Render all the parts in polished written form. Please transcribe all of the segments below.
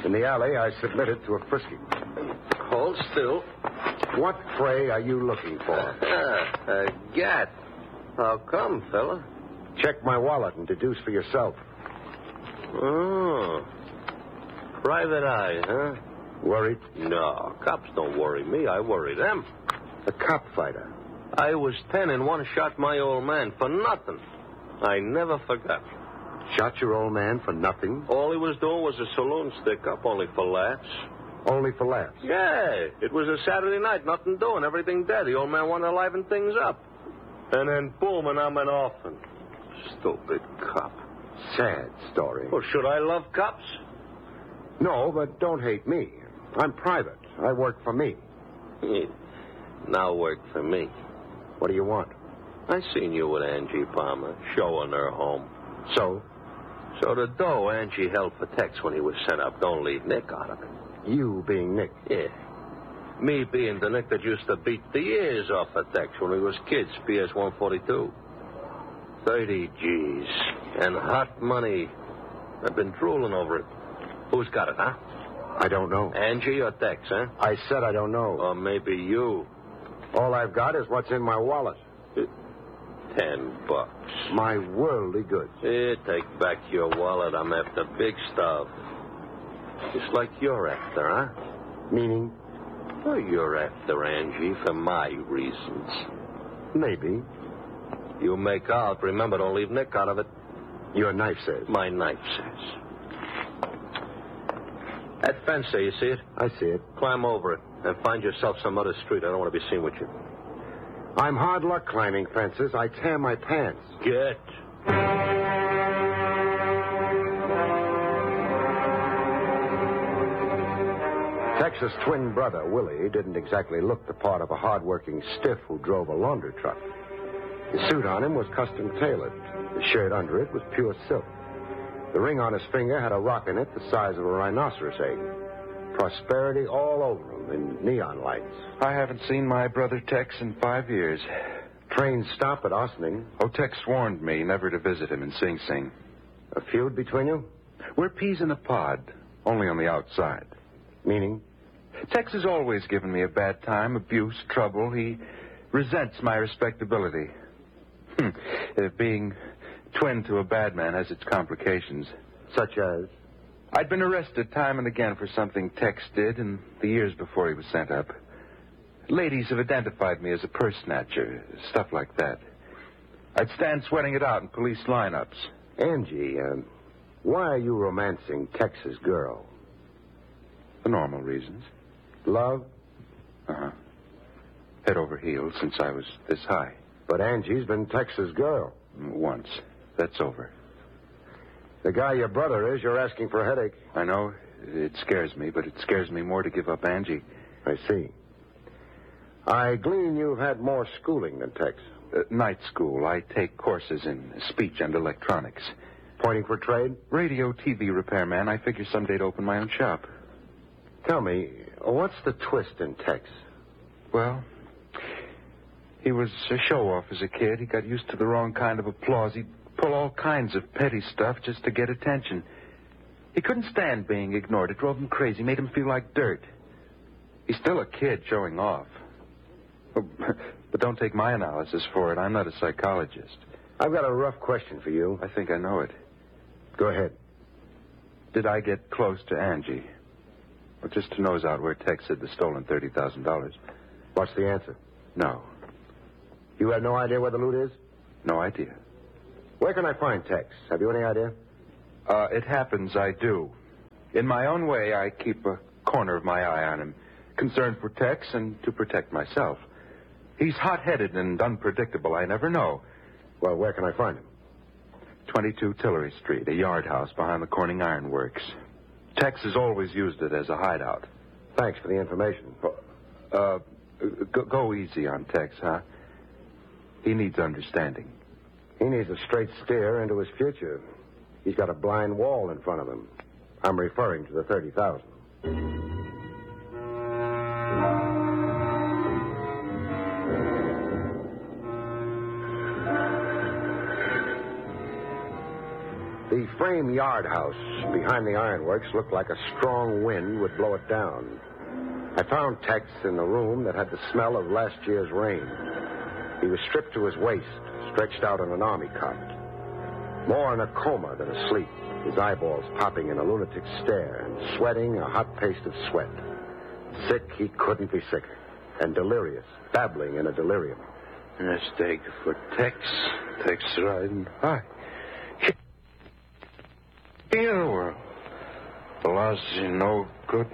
In the alley, I submitted to a frisking. Hold still. What prey are you looking for? A gat. How come, fella? Check my wallet and deduce for yourself. Oh. Private eye, huh? Worried? No, cops don't worry me. I worry them. A cop fighter. I was 10 and one shot my old man for nothing. I never forgot. Shot your old man for nothing? All he was doing was a saloon stick-up, only for laughs. Only for laughs? Yeah, it was a Saturday night, nothing doing, everything dead. The old man wanted to liven things up. And then, boom, and I'm an orphan. Stupid cop. Sad story. Well, should I love cops? No, but don't hate me. I'm private. I work for me. Now work for me. What do you want? I seen you with Angie Palmer, showing her home. So? So the dough Angie held for Tex when he was sent up don't leave Nick out of it. You being Nick? Yeah. Me being the Nick that used to beat the ears off of Tex when we was kids, PS 142. 30 G's. And hot money. I've been drooling over it. Who's got it, huh? I don't know. Angie or Tex, huh? I said I don't know. Or maybe you. All I've got is what's in my wallet. $10. My worldly goods. Here, take back your wallet. I'm after big stuff. Just like you're after, huh? Meaning? Oh, you're after Angie for my reasons. Maybe. You make out. Remember, don't leave Nick out of it. Your knife says. My knife says. That fence there, you see it? I see it. Climb over it and find yourself some other street. I don't want to be seen with you. I'm hard luck climbing fences. I tear my pants. Get. Tex's twin brother, Willie, didn't exactly look the part of a hard-working stiff who drove a launder truck. The suit on him was custom tailored. The shirt under it was pure silk. The ring on his finger had a rock in it the size of a rhinoceros egg. Prosperity all over him in neon lights. I haven't seen my brother Tex in 5 years. Trains stop at Ossining. Oh, Tex warned me never to visit him in Sing Sing. A feud between you? We're peas in a pod, only on the outside. Meaning? Tex has always given me a bad time, abuse, trouble. He resents my respectability. Being twin to a bad man has its complications. Such as? I'd been arrested time and again for something Tex did in the years before he was sent up. Ladies have identified me as a purse snatcher, stuff like that. I'd stand sweating it out in police lineups. Angie, why are you romancing Tex's girl? For normal reasons. Love? Uh-huh. Head over heels since I was this high. But Angie's been Tex's girl. Once. That's over. The guy your brother is, you're asking for a headache. I know. It scares me, but it scares me more to give up Angie. I see. I glean you've had more schooling than Tex. Night school. I take courses in speech and electronics. Pointing for trade? Radio, TV repairman. I figure someday to open my own shop. Tell me, what's the twist in Tex? Well, he was a show-off as a kid. He got used to the wrong kind of applause. He'd pull all kinds of petty stuff just to get attention. He couldn't stand being ignored. It drove him crazy, made him feel like dirt. He's still a kid showing off. But don't take my analysis for it. I'm not a psychologist. I've got a rough question for you. I think I know it. Go ahead. Did I get close to Angie? Or just to nose out where Tex hid the stolen $30,000? What's the answer? No. You have no idea where the loot is? No idea. Where can I find Tex? Have you any idea? It happens I do. In my own way, I keep a corner of my eye on him. Concerned for Tex and to protect myself. He's hot-headed and unpredictable. I never know. Well, where can I find him? 22 Tillery Street, a yard house behind the Corning Iron Works. Tex has always used it as a hideout. Thanks for the information. Go easy on Tex, huh? He needs understanding. He needs a straight steer into his future. He's got a blind wall in front of him. I'm referring to the 30,000. The frame yard house behind the ironworks looked like a strong wind would blow it down. I found Tex in a room that had the smell of last year's rain. He was stripped to his waist, stretched out on an army cot. More in a coma than asleep, his eyeballs popping in a lunatic stare and sweating a hot paste of sweat. Sick, he couldn't be sicker. And delirious, babbling in a delirium. Mistake for Tex. Tex riding high. Here, world. Velocity no good.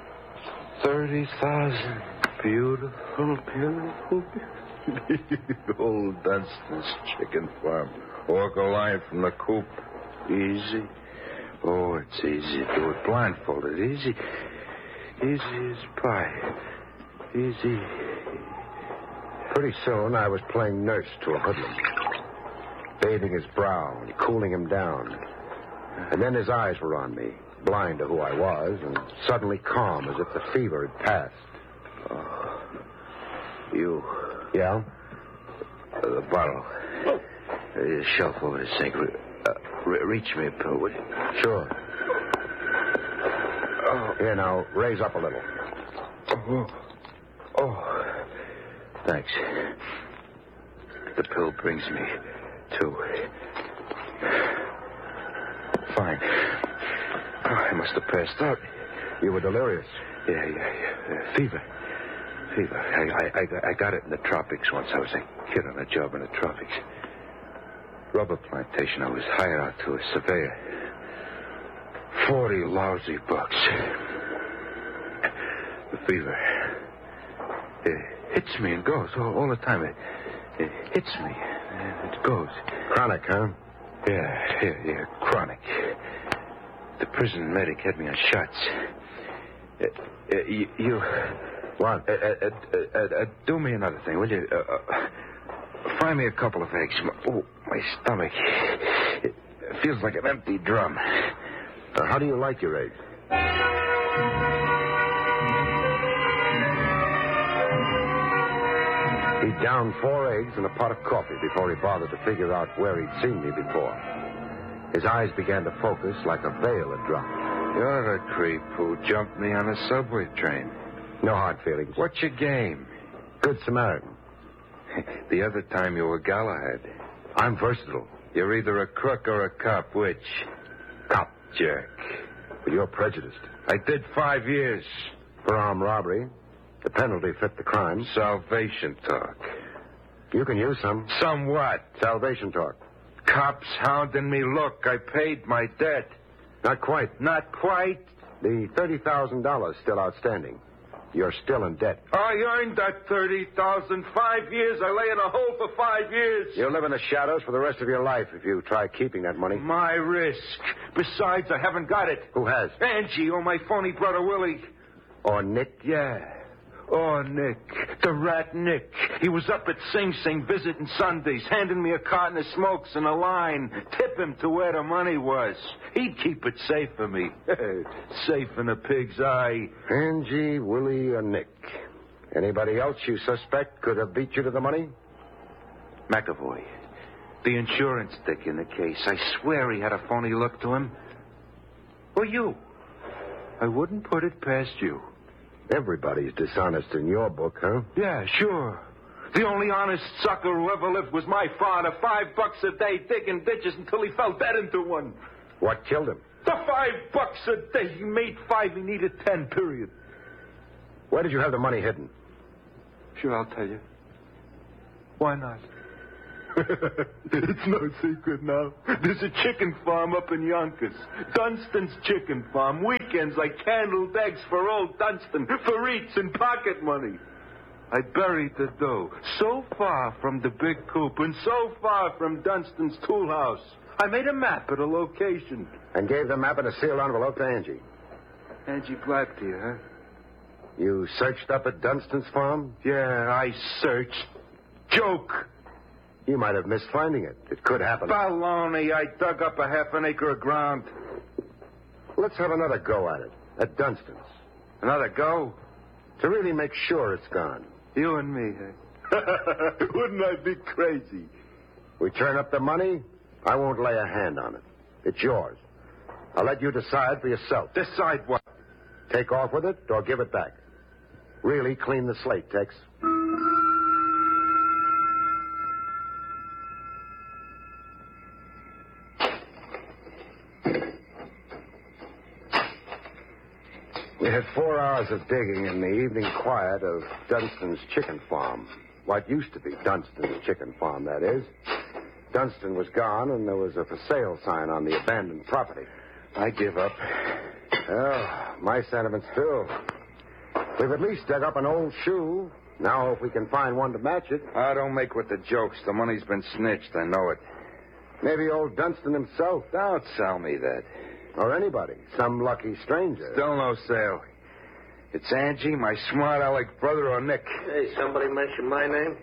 30,000. Beautiful, beautiful, beautiful. Old Dunston's chicken farm. Walk a line from the coop. Easy. Oh, it's easy to do it blindfolded. Easy. Easy as pie. Easy. Pretty soon, I was playing nurse to a hoodlum, bathing his brow and cooling him down. And then his eyes were on me, blind to who I was, and suddenly calm as if the fever had passed. Oh. You. Yeah? The bottle. The shelf over the sink. Reach me a pill, will you? Sure. Oh. Here, now, raise up a little. Oh. Oh. Thanks. The pill brings me to. Fine. Oh, I must have passed out. You were delirious. Yeah. Fever. I got it in the tropics once. I was a kid on a job in the tropics. Rubber plantation. I was hired out to a surveyor. 40 lousy bucks. The fever. It hits me and goes all the time. It hits me and it goes. Chronic, huh? Yeah. Chronic. The prison medic had me on shots. You. What? Do me another thing, will you? Fry me a couple of eggs. My stomach. It feels like an empty drum. How do you like your eggs? He downed 4 eggs and a pot of coffee before he bothered to figure out where he'd seen me before. His eyes began to focus like a veil had dropped. You're the creep who jumped me on a subway train. No hard feelings. What's your game? Good Samaritan. The other time you were Galahad. I'm versatile. You're either a crook or a cop. Which? Cop. Jerk. But you're prejudiced. I did 5 years. For armed robbery. The penalty fit the crime. Salvation talk. You can use some. Some what? Salvation talk. Cops hounding me. Look, I paid my debt. Not quite. Not quite? The $30,000 still outstanding. You're still in debt. I earned that $30,000. 5 years. I lay in a hole for 5 years. You'll live in the shadows for the rest of your life if you try keeping that money. My risk. Besides, I haven't got it. Who has? Angie or my phony brother Willie. Or Nick? Yeah. Oh, Nick. The rat Nick. He was up at Sing Sing visiting Sundays, handing me a carton of smokes and a line. Tip him to where the money was. He'd keep it safe for me. Safe in a pig's eye. Angie, Willie, or Nick. Anybody else you suspect could have beat you to the money? McAvoy. The insurance dick in the case. I swear he had a phony look to him. Or you. I wouldn't put it past you. Everybody's dishonest in your book, huh? Yeah, sure. The only honest sucker who ever lived was my father. $5 a day digging ditches until he fell dead into one. What killed him? The $5 a day. He made 5. He needed 10, period. Where did you have the money hidden? Sure, I'll tell you. Why not? It's no secret now. There's a chicken farm up in Yonkers. Dunston's Chicken Farm. Weekends I candled eggs for old Dunston for eats and pocket money. I buried the dough so far from the big coop and so far from Dunston's tool house. I made a map of the location. And gave the map in a sealed envelope to Angie. Angie blabbed to you, huh? You searched up at Dunston's farm? Yeah, I searched. Joke. You might have missed finding it. It could happen. Baloney. I dug up a half an acre of ground. Let's have another go at it. At Dunston's. Another go? To really make sure it's gone. You and me, huh? Wouldn't I be crazy? We turn up the money, I won't lay a hand on it. It's yours. I'll let you decide for yourself. Decide what? Take off with it or give it back. Really clean the slate, Tex. We had 4 hours of digging in the evening quiet of Dunstan's chicken farm. What used to be Dunstan's chicken farm, that is. Dunstan was gone, and there was a for sale sign on the abandoned property. I give up. Well, my sentiments, too. We've at least dug up an old shoe. Now, if we can find one to match it. Don't make with the jokes. The money's been snitched. I know it. Maybe old Dunstan himself. Don't sell me that. Or anybody. Some lucky stranger. Still no sale. It's Angie, my smart aleck brother, or Nick. Hey, somebody mentioned my name?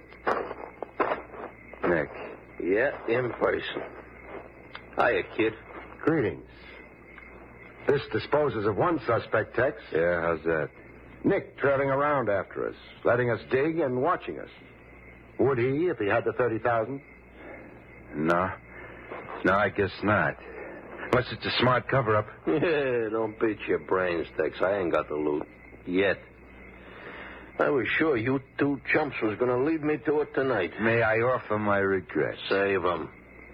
Nick. Yeah, in person. Hiya, kid. Greetings. This disposes of one suspect, Tex. Yeah, how's that? Nick trailing around after us, letting us dig and watching us. Would he if he had the 30,000? No, I guess not. Unless it's a smart cover-up. Yeah, don't beat your brains, Tex. I ain't got the loot. Yet. I was sure you two chumps was going to lead me to it tonight. May I offer my regrets? Save 'em.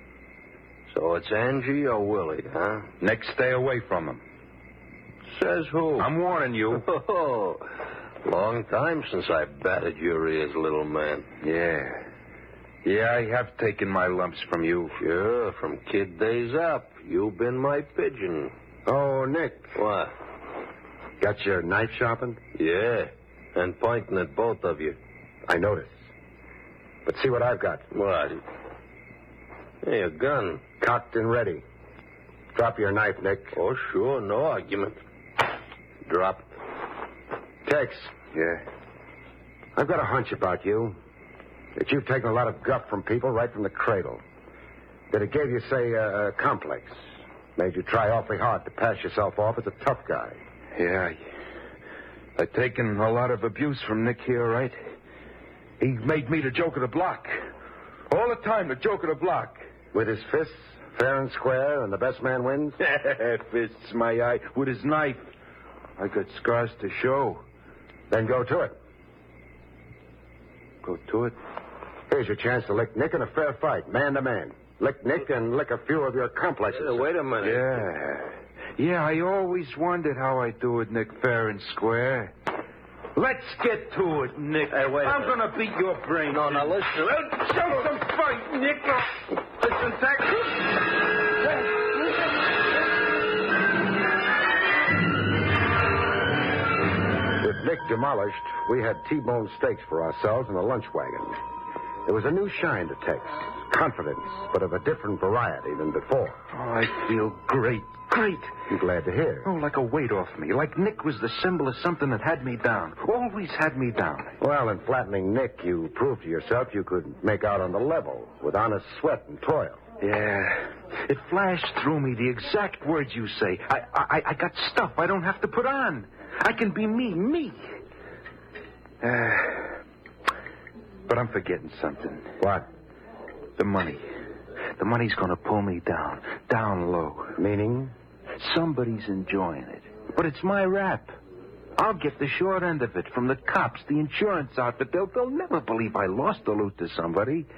So it's Angie or Willie, huh? Nick, stay away from him. Says who? I'm warning you. Oh, long time since I batted your ears, little man. Yeah, I have taken my lumps from you. Sure, from kid days up. You've been my pigeon. Oh, Nick. What? Got your knife sharpened? Yeah, and pointing at both of you. I noticed. But see what I've got. What? Hey, a gun. Cocked and ready. Drop your knife, Nick. Oh, sure, no argument. Drop. Tex. Yeah? I've got a hunch about you. That you've taken a lot of guff from people right from the cradle. That it gave you, say, a complex. Made you try awfully hard to pass yourself off as a tough guy. Yeah, I've taken a lot of abuse from Nick here, right? He made me the joke of the block. All the time, the joke of the block. With his fists, fair and square, and the best man wins? Fists, my eye. With his knife. I got scars to show. Then go to it. Go to it? Here's your chance to lick Nick in a fair fight, man to man. Lick Nick and lick a few of your complexes. Wait a minute. Yeah, I always wondered how I do it, Nick, fair and square. Let's get to it, Nick. Hey, wait a I'm minute. going to beat your brain. No, now listen. Show some fight, Nick. Listen, Tex. With Nick demolished, we had T-bone steaks for ourselves in a lunch wagon. There was a new shine to Tex. Confidence, but of a different variety than before. Oh, I feel great. I'm glad to hear. Oh, like a weight off me. Like Nick was the symbol of something that had me down. Always had me down. Well, in flattening Nick, you proved to yourself you could make out on the level with honest sweat and toil. Yeah. It flashed through me the exact words you say. I got stuff I don't have to put on. I can be me. But I'm forgetting something. What? The money. The money's going to pull me down low. Meaning? Somebody's enjoying it. But it's my rap. I'll get the short end of it from the cops, the insurance outfit. They'll never believe I lost the loot to somebody.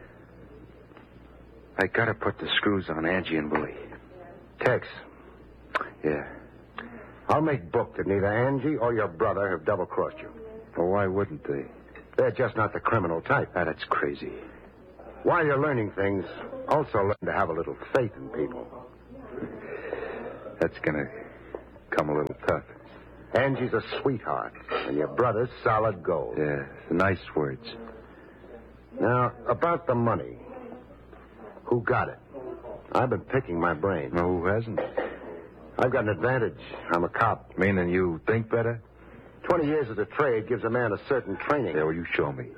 I got to put the screws on Angie and Willie. Tex. Yeah. I'll make book that neither Angie or your brother have double-crossed you. Well, why wouldn't they? They're just not the criminal type. That's crazy. While you're learning things, also learn to have a little faith in people. That's going to come a little tough. Angie's a sweetheart, and your brother's solid gold. Yeah, nice words. Now, about the money. Who got it? I've been picking my brain. No, who hasn't? I've got an advantage. I'm a cop. Meaning you think better? 20 years of the trade gives a man a certain training. Yeah, well, you show me.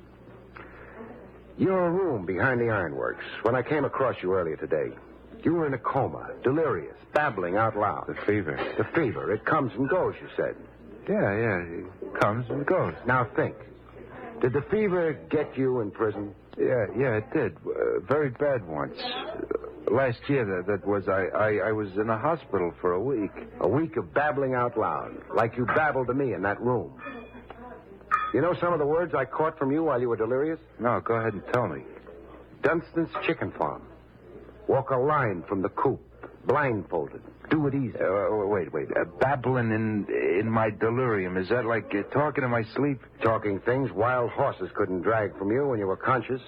Your room behind the ironworks. When I came across you earlier today, you were in a coma, delirious, babbling out loud. The fever. The fever. It comes and goes, you said. Yeah, it comes and goes. Now think. Did the fever get you in prison? Yeah, it did. Very bad once. Last year, that was, I was in a hospital for a week. A week of babbling out loud, like you babbled to me in that room. You know some of the words I caught from you while you were delirious? No, go ahead and tell me. Dunston's Chicken Farm. Walk a line from the coop, blindfolded. Do it easy. Wait. Babbling in my delirium. Is that like talking in my sleep? Talking things wild horses couldn't drag from you when you were conscious.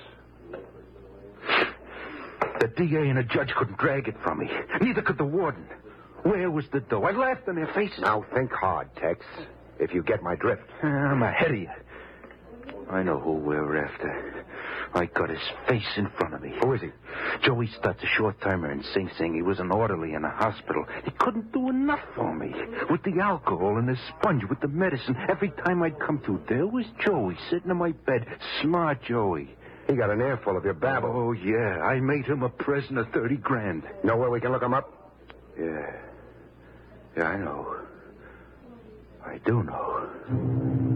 The DA and the judge couldn't drag it from me. Neither could the warden. Where was the dough? I laughed in their faces. Now think hard, Tex, if you get my drift. I'm ahead of you. I know who we're after. I got his face in front of me. Who is he? Joey Stutz, a short-timer in Sing Sing. He was an orderly in a hospital. He couldn't do enough for me. With the alcohol and the sponge, with the medicine. Every time I'd come to, there was Joey sitting in my bed. Smart Joey. He got an earful of your babble. Oh, yeah. I made him a present of $30,000. Know where we can look him up? Yeah. Yeah, I know. I do know.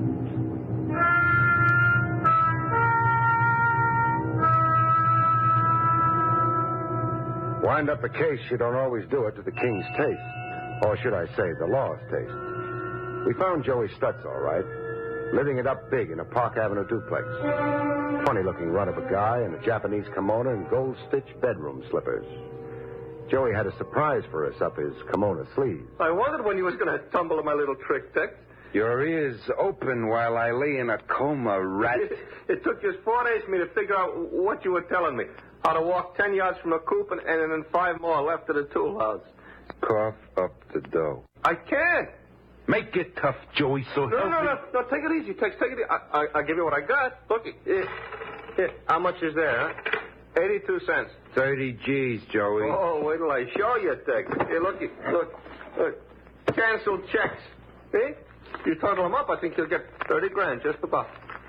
Wind up a case, you don't always do it to the king's taste. Or should I say, the law's taste. We found Joey Stutz, all right. Living it up big in a Park Avenue duplex. Funny-looking run of a guy in a Japanese kimono and gold-stitched bedroom slippers. Joey had a surprise for us up his kimono sleeve. I wondered when you was going to tumble in my little trick, Tex. Your ears open while I lay in a coma, rat. It took just 4 days for me to figure out what you were telling me. How to walk 10 yards from the coop and then 5 more left of the tool house. Cough up the dough. I can't. Make it tough, Joey, so No, take it easy, Tex. Take it easy. I'll give you what I got. Look, here. How much is there, huh? 82 cents. 30 G's, Joey. Oh, wait till I show you, Tex. Here, look. Canceled checks. See? If you total them up, I think you'll get $30,000, just about.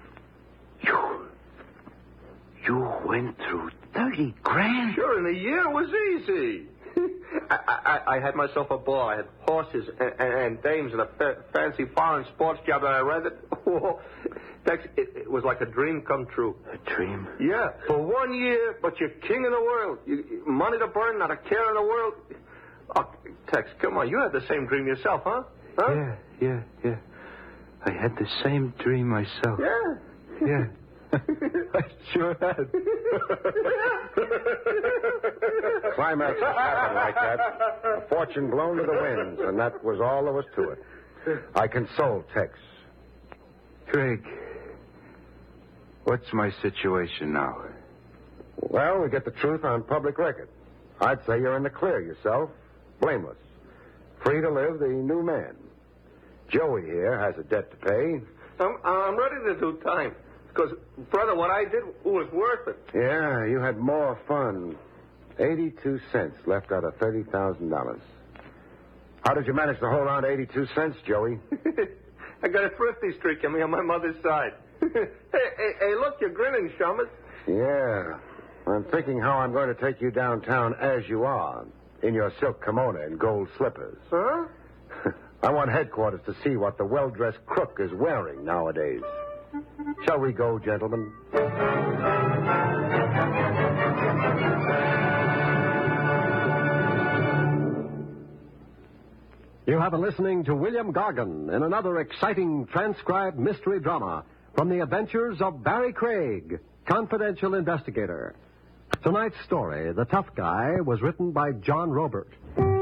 You went through $30,000? Sure, in a year it was easy. I had myself a ball. I had horses and dames and a fancy foreign sports job that I rented. Oh, Tex, it was like a dream come true. A dream? Yeah, for 1 year, but you're king of the world. Money to burn, not a care in the world. Oh, Tex, come on, you had the same dream yourself, huh? Yeah. I had the same dream myself. Yeah. I sure had. Climax happened like that. A fortune blown to the winds, and that was all there was to it. I consoled Tex. Craig, what's my situation now? Well, we get the truth on public record. I'd say you're in the clear yourself. Blameless. Free to live the new man. Joey here has a debt to pay. I'm ready to do time. Because, brother, what I did was worth it. Yeah, you had more fun. 82 cents left out of $30,000. How did you manage to hold on to 82 cents, Joey? I got a thrifty streak in me on my mother's side. hey, look, you're grinning, Shummers. Yeah. I'm thinking how I'm going to take you downtown as you are, in your silk kimono and gold slippers. Huh? I want headquarters to see what the well-dressed crook is wearing nowadays. Shall we go, gentlemen? You have been listening to William Gargan in another exciting transcribed mystery drama from the adventures of Barry Craig, confidential investigator. Tonight's story, The Tough Guy, was written by John Robert.